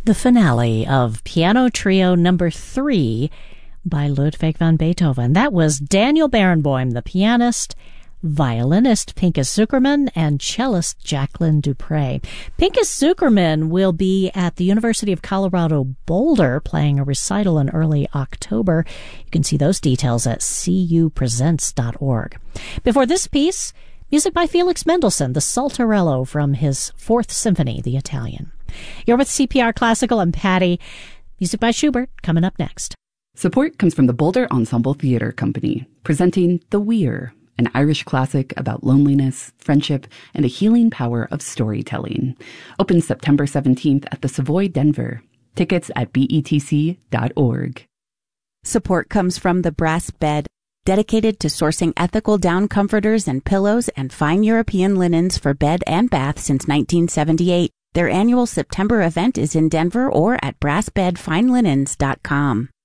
the finale of Piano Trio Number 3 by Ludwig van Beethoven. That was Daniel Barenboim, the pianist, violinist Pinchas Zukerman, and cellist Jacqueline Dupre. Pinchas Zukerman will be at the University of Colorado Boulder playing a recital in early October. You can see those details at cupresents.org. Before this piece, music by Felix Mendelssohn, the Saltarello from his Fourth Symphony, the Italian. You're with CPR Classical. I'm Patty. Music by Schubert coming up next. Support comes from the Boulder Ensemble Theatre Company, presenting The Weir, an Irish classic about loneliness, friendship, and the healing power of storytelling. Opens September 17th at the Savoy Denver. Tickets at betc.org. Support comes from The Brass Bed, dedicated to sourcing ethical down comforters and pillows and fine European linens for bed and bath since 1978. Their annual September event is in Denver or at brassbedfinelinens.com.